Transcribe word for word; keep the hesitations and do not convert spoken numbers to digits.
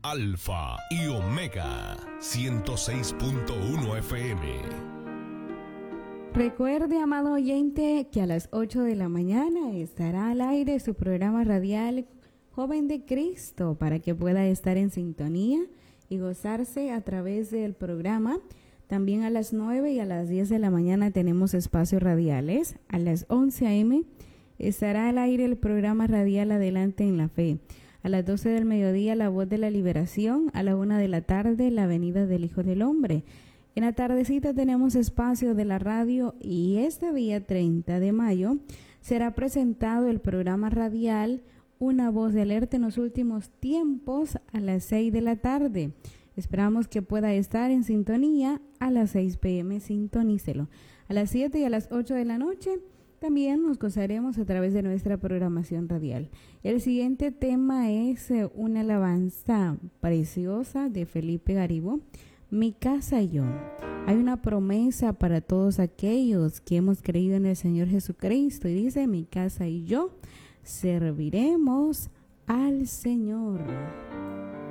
Alfa y Omega ciento seis punto uno F M. Recuerde, amado oyente, que a las ocho de la mañana estará al aire su programa radial Joven de Cristo, para que pueda estar en sintonía y gozarse a través del programa. También a las nueve y a las diez de la mañana tenemos espacios radiales. A las once a eme estará al aire el programa radial Adelante en la Fe. A las doce del mediodía, La Voz de la Liberación. A la una de la tarde, La Venida del Hijo del Hombre. En la tardecita tenemos espacio de la radio, y este día treinta de mayo será presentado el programa radial Una Voz de Alerta en los Últimos Tiempos a las seis de la tarde. Esperamos que pueda estar en sintonía a las seis pe eme, sintonícelo. A las siete y a las ocho de la noche también nos gozaremos a través de nuestra programación radial. El siguiente tema es eh, una alabanza preciosa de Felipe Garibo, Mi casa y yo. Hay una promesa para todos aquellos que hemos creído en el Señor Jesucristo, y dice: mi casa y yo serviremos al Señor.